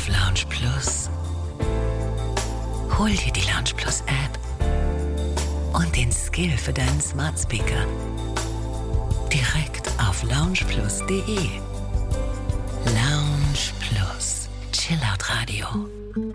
auf Lounge Plus. Hol dir die Lounge Plus App und den Skill für deinen Smart Speaker direkt auf loungeplus.de. Lounge Plus. Chillout Radio.